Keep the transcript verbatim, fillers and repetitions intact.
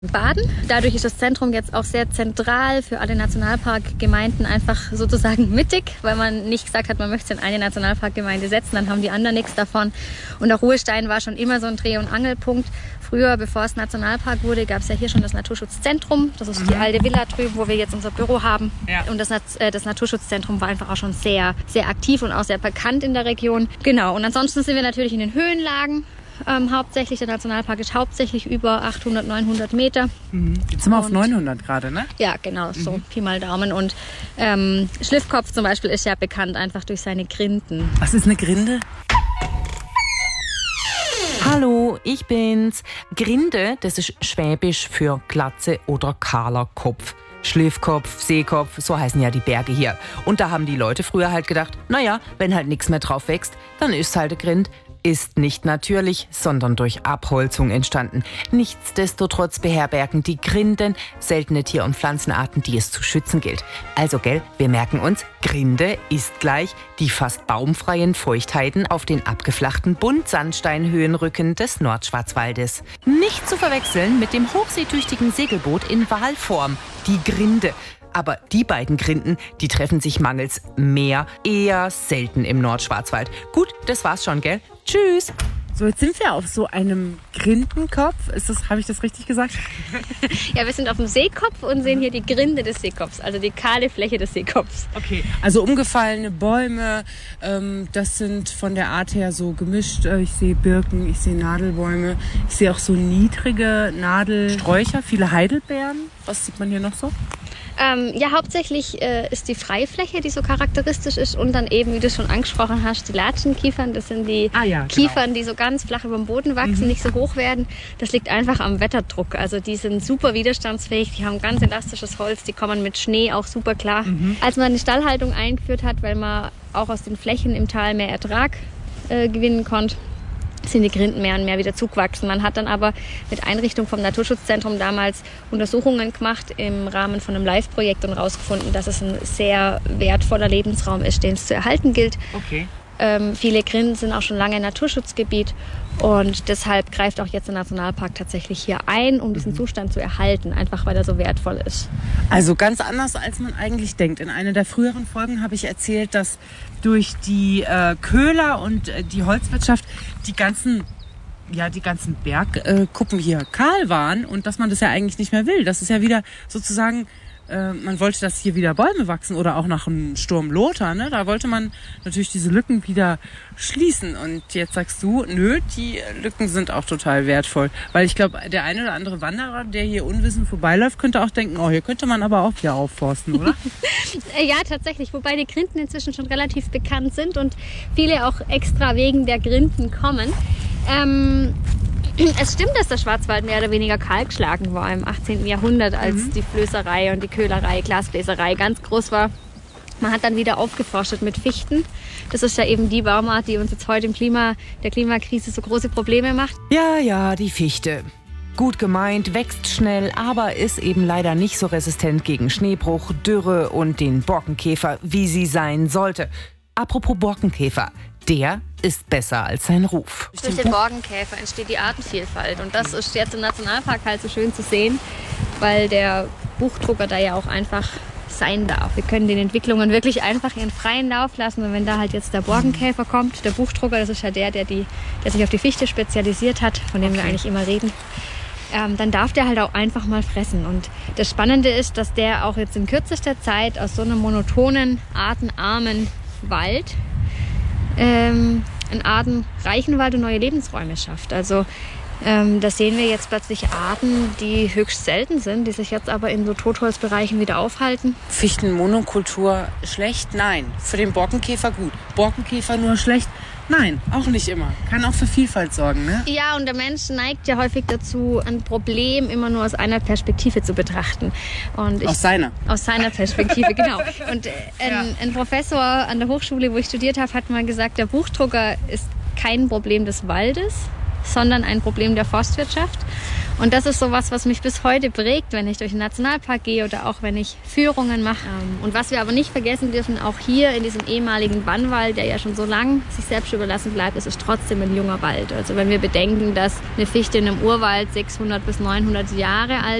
Baden. Dadurch ist das Zentrum jetzt auch sehr zentral für alle Nationalparkgemeinden, einfach sozusagen mittig, weil man nicht gesagt hat, man möchte es in eine Nationalparkgemeinde setzen, dann haben die anderen nichts davon. Und der Ruhestein war schon immer so ein Dreh- und Angelpunkt. Früher, bevor es Nationalpark wurde, gab es ja hier schon das Naturschutzzentrum. Das ist die alte Villa drüben, wo wir jetzt unser Büro haben. Ja. Und das, äh, das Naturschutzzentrum war einfach auch schon sehr, sehr aktiv und auch sehr bekannt in der Region. Genau, und ansonsten sind wir natürlich in den Höhenlagen. Ähm, hauptsächlich, der Nationalpark ist hauptsächlich über achthundert, neunhundert Meter. Mhm. Jetzt sind wir auf neunhundert gerade, ne? Ja, genau, so mhm. Pi mal Daumen. Und ähm, Schliffkopf zum Beispiel ist ja bekannt einfach durch seine Grinden. Was ist eine Grinde? Hallo, ich bin's. Grinde, das ist Schwäbisch für Glatze oder kahler Kopf. Schliffkopf, Seekopf, so heißen ja die Berge hier. Und da haben die Leute früher halt gedacht, naja, wenn halt nichts mehr drauf wächst, dann ist halt ein Grind. Ist nicht natürlich, sondern durch Abholzung entstanden. Nichtsdestotrotz beherbergen die Grinden seltene Tier- und Pflanzenarten, die es zu schützen gilt. Also gell, wir merken uns, Grinde ist gleich die fast baumfreien Feuchtheiten auf den abgeflachten Buntsandsteinhöhenrücken des Nordschwarzwaldes. Nicht zu verwechseln mit dem hochseetüchtigen Segelboot in Walform, die Grinde. Aber die beiden Grinden, die treffen sich mangels Meer eher selten im Nordschwarzwald. Gut, das war's schon, gell? Tschüss! So, jetzt sind wir auf so einem Grindenkopf. Ist das, habe ich das richtig gesagt? Ja, wir sind auf dem Seekopf und sehen hier die Grinde des Seekopfs, also die kahle Fläche des Seekopfs. Okay, also umgefallene Bäume, ähm, das sind von der Art her so gemischt. Ich sehe Birken, ich sehe Nadelbäume, ich sehe auch so niedrige Nadelsträucher, viele Heidelbeeren. Was sieht man hier noch so? Ähm, ja, hauptsächlich äh, ist die Freifläche, die so charakteristisch ist, und dann eben, wie du schon angesprochen hast, die Latschenkiefern. Das sind die ah, ja, Kiefern, genau. die so ganz flach über dem Boden wachsen, mhm. nicht so hoch werden. Das liegt einfach am Wetterdruck. Also die sind super widerstandsfähig, die haben ganz elastisches Holz, die kommen mit Schnee auch super klar. Mhm. Als man eine Stallhaltung eingeführt hat, weil man auch aus den Flächen im Tal mehr Ertrag äh, gewinnen konnte, sind die Grinden mehr und mehr wieder zugewachsen. Man hat dann aber mit Einrichtung vom Naturschutzzentrum damals Untersuchungen gemacht im Rahmen von einem Live-Projekt und herausgefunden, dass es ein sehr wertvoller Lebensraum ist, den es zu erhalten gilt. Okay. Ähm, viele Grinden sind auch schon lange Naturschutzgebiet und deshalb greift auch jetzt der Nationalpark tatsächlich hier ein, um diesen mhm. Zustand zu erhalten, einfach weil er so wertvoll ist. Also ganz anders, als man eigentlich denkt. In einer der früheren Folgen habe ich erzählt, dass durch die äh, Köhler und äh, die Holzwirtschaft die ganzen ja, die ganzen Bergkuppen äh, hier kahl waren und dass man das ja eigentlich nicht mehr will. Das ist ja wieder sozusagen, äh, man wollte, dass hier wieder Bäume wachsen oder auch nach einem Sturm Lothar, ne? Da wollte man natürlich diese Lücken wieder schließen. Und jetzt sagst du, nö, die Lücken sind auch total wertvoll. Weil ich glaube, der eine oder andere Wanderer, der hier unwissend vorbeiläuft, könnte auch denken, oh, hier könnte man aber auch wieder aufforsten, oder? Ja, tatsächlich. Wobei die Grinden inzwischen schon relativ bekannt sind und viele auch extra wegen der Grinden kommen. Ähm, es stimmt, dass der Schwarzwald mehr oder weniger kahlgeschlagen war im achtzehnten Jahrhundert, als mhm. die Flößerei und die Köhlerei, Glasbläserei ganz groß war. Man hat dann wieder aufgeforstet mit Fichten. Das ist ja eben die Baumart, die uns jetzt heute im Klima, der Klimakrise so große Probleme macht. Ja, ja, die Fichte. Gut gemeint, wächst schnell, aber ist eben leider nicht so resistent gegen Schneebruch, Dürre und den Borkenkäfer, wie sie sein sollte. Apropos Borkenkäfer, der ist besser als sein Ruf. Durch den Borkenkäfer entsteht die Artenvielfalt und das ist jetzt im Nationalpark halt so schön zu sehen, weil der Buchdrucker da ja auch einfach sein darf. Wir können den Entwicklungen wirklich einfach ihren freien Lauf lassen und wenn da halt jetzt der Borkenkäfer kommt, der Buchdrucker, das ist ja der, der, die, der sich auf die Fichte spezialisiert hat, von dem okay. wir eigentlich immer reden, ähm, dann darf der halt auch einfach mal fressen. Und das Spannende ist, dass der auch jetzt in kürzester Zeit aus so einem monotonen, artenarmen Wald ähm, einen artenreichen Wald und neue Lebensräume schafft. Also ähm, da sehen wir jetzt plötzlich Arten, die höchst selten sind, die sich jetzt aber in so Totholzbereichen wieder aufhalten. Fichtenmonokultur schlecht? Nein. Für den Borkenkäfer gut. Borkenkäfer nur schlecht? Nein, auch nicht immer. Kann auch für Vielfalt sorgen, ne? Ja, und der Mensch neigt ja häufig dazu, ein Problem immer nur aus einer Perspektive zu betrachten. Und ich, aus seiner? Aus seiner Perspektive, genau. Und äh, ein, ja. ein Professor an der Hochschule, wo ich studiert habe, hat mal gesagt, der Buchdrucker ist kein Problem des Waldes, sondern ein Problem der Forstwirtschaft. Und das ist sowas, was mich bis heute prägt, wenn ich durch den Nationalpark gehe oder auch wenn ich Führungen mache. Und was wir aber nicht vergessen dürfen, auch hier in diesem ehemaligen Bannwald, der ja schon so lang sich selbst überlassen bleibt, ist es trotzdem ein junger Wald. Also wenn wir bedenken, dass eine Fichte in einem Urwald sechshundert bis neunhundert Jahre alt